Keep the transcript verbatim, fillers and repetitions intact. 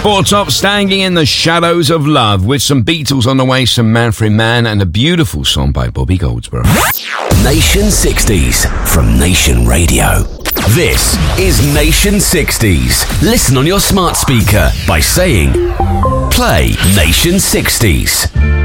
Four Top standing in the shadows of love with some Beatles on the way, some Manfred Mann, and a beautiful song by Bobby Goldsboro. Nation sixties from Nation Radio. This is Nation sixties. Listen on your smart speaker by saying, play Nation sixties.